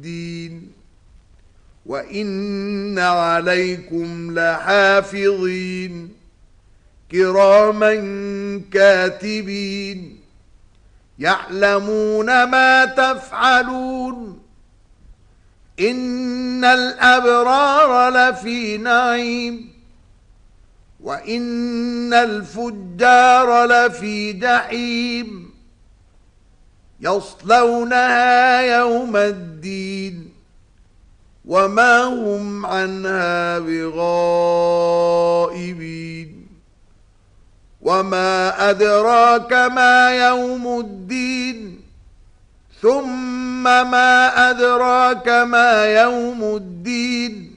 الدين وإن عليكم لحافظين كراما كاتبين يعلمون ما تفعلون إن الأبرار لفي نعيم وإن الفجار لفي جحيم يصلونها يوم الدين وما هم عنها بغائبين وما أدراك ما يوم الدين ثم ما أدراك ما يوم الدين